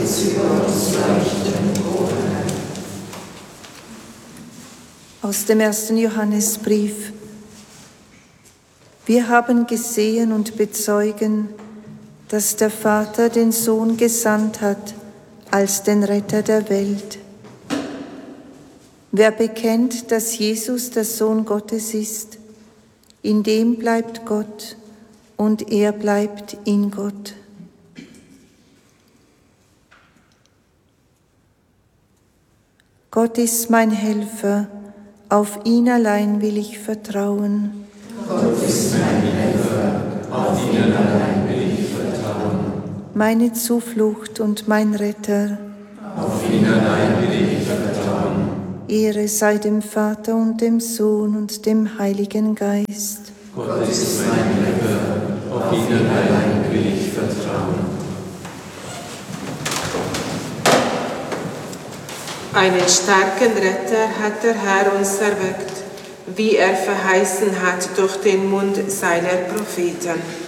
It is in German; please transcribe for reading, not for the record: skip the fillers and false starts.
uns über uns leuchten, o Herr. Aus dem 1. Johannesbrief. Wir haben gesehen und bezeugen, dass der Vater den Sohn gesandt hat als den Retter der Welt. Wer bekennt, dass Jesus der Sohn Gottes ist, in dem bleibt Gott und er bleibt in Gott. Gott ist mein Helfer, auf ihn allein will ich vertrauen. Gott ist mein Helfer, auf ihn allein will ich vertrauen. Meine Zuflucht und mein Retter, auf ihn allein will ich vertrauen. Ehre sei dem Vater und dem Sohn und dem Heiligen Geist. Gott ist mein Helfer, auf ihn allein will ich vertrauen. Einen starken Retter hat der Herr uns erweckt, wie er verheißen hat durch den Mund seiner Propheten.